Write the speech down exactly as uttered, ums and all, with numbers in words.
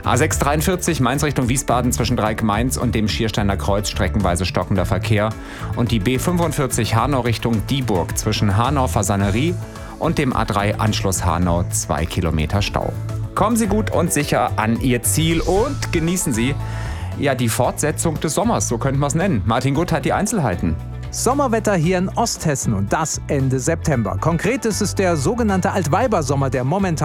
A sechs dreiundvierzig Mainz Richtung Wiesbaden zwischen Dreieck-Mainz und dem Schiersteiner Kreuz streckenweise stockender Verkehr. Und die B fünfundvierzig Hanau Richtung Dieburg zwischen Hanau-Fasanerie und dem A drei Anschluss Hanau zwei Kilometer Stau. Kommen Sie gut und sicher an Ihr Ziel und genießen Sie ja die Fortsetzung des Sommers, so könnte man es nennen. Martin Gutt hat die Einzelheiten. Sommerwetter hier in Osthessen und das Ende September. Konkret ist es der sogenannte Altweibersommer, der momentan